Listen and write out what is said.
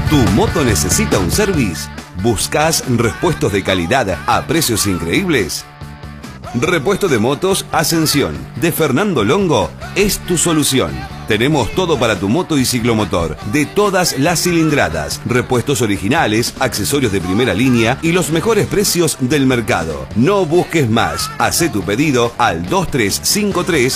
¿Tu moto necesita un service? ¿Buscas repuestos de calidad a precios increíbles? Repuesto de motos Ascensión de Fernando Longo es tu solución. Tenemos todo para tu moto y ciclomotor, de todas las cilindradas, repuestos originales, accesorios de primera línea y los mejores precios del mercado. No busques más, hacé tu pedido al 2353